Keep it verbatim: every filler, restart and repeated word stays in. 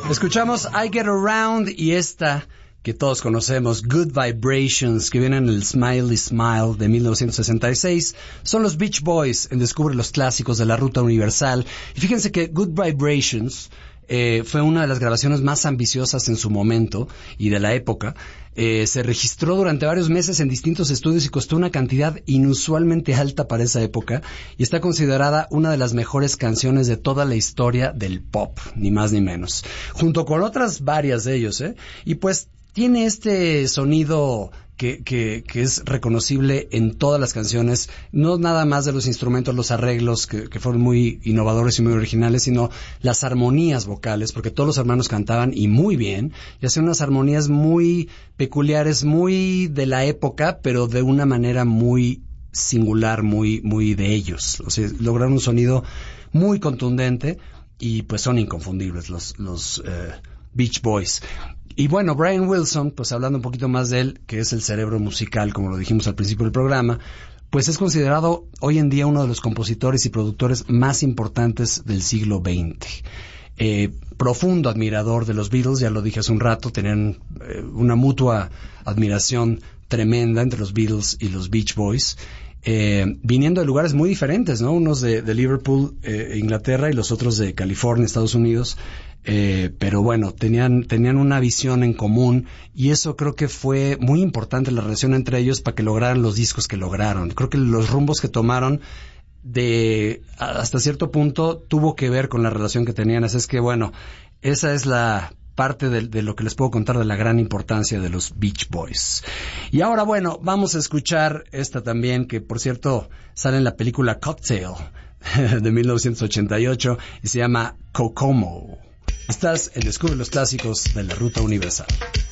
Escuchamos I Get Around y esta que todos conocemos, Good Vibrations, que viene en el Smiley Smile de mil novecientos sesenta y seis, son los Beach Boys en Descubre los Clásicos de la Ruta Universal. Y fíjense que Good Vibrations eh, fue una de las grabaciones más ambiciosas en su momento y de la época. Eh, se registró durante varios meses en distintos estudios y costó una cantidad inusualmente alta para esa época y está considerada una de las mejores canciones de toda la historia del pop, ni más ni menos, junto con otras varias de ellos, ¿eh? Y pues tiene este sonido que, que, que es reconocible en todas las canciones, no nada más de los instrumentos, los arreglos que, que fueron muy innovadores y muy originales, sino las armonías vocales, porque todos los hermanos cantaban y muy bien, y hacían unas armonías muy peculiares, muy de la época, pero de una manera muy singular, muy, muy de ellos. O sea, lograron un sonido muy contundente y pues son inconfundibles los, los eh, Beach Boys. Y bueno, Brian Wilson, pues hablando un poquito más de él, que es el cerebro musical, como lo dijimos al principio del programa, pues es considerado hoy en día uno de los compositores y productores más importantes del siglo veinte. Eh, profundo admirador de los Beatles, ya lo dije hace un rato, tenían eh, una mutua admiración tremenda entre los Beatles y los Beach Boys. Eh, viniendo de lugares muy diferentes, ¿no? Unos de, de Liverpool, eh, Inglaterra, y los otros de California, Estados Unidos. Eh, pero bueno, tenían, tenían una visión en común y eso creo que fue muy importante la relación entre ellos para que lograran los discos que lograron. Creo que los rumbos que tomaron de hasta cierto punto tuvo que ver con la relación que tenían. Así es que bueno, esa es la parte de, de lo que les puedo contar de la gran importancia de los Beach Boys. Y ahora bueno, vamos a escuchar esta también, que por cierto sale en la película Cocktail de mil novecientos ochenta y ocho y se llama Kokomo. Estás en Descubre los Clásicos de la Ruta Universal.